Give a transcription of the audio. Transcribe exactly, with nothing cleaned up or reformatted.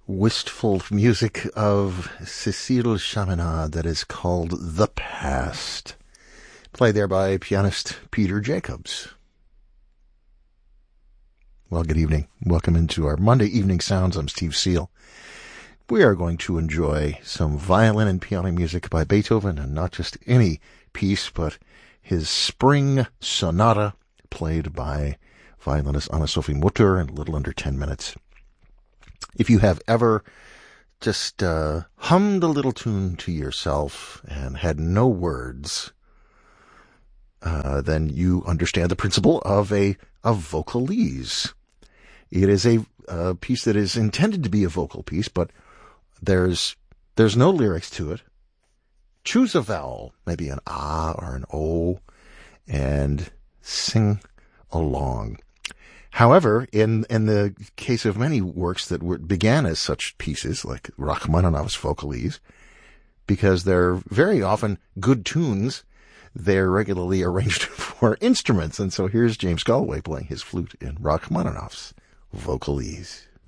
wistful music of Cécile Chaminade that is called The Past, played there by pianist Peter Jacobs. Well, good evening. Welcome into our Monday Evening Sounds. I'm Steve Seal. We are going to enjoy some violin and piano music by Beethoven, and not just any piece, but his Spring Sonata, played by violinist Anna-Sophie Mutter in a little under ten minutes. If you have ever just uh, hummed a little tune to yourself and had no words, uh, then you understand the principle of a, a vocalise. It is a, a piece that is intended to be a vocal piece, but there's there's no lyrics to it. Choose a vowel, maybe an ah or an o, and sing along. However, in in the case of many works that were, began as such pieces, like Rachmaninoff's Vocalise, because they're very often good tunes, they're regularly arranged for instruments. And so here's James Galway playing his flute in Rachmaninoff's Vocalise.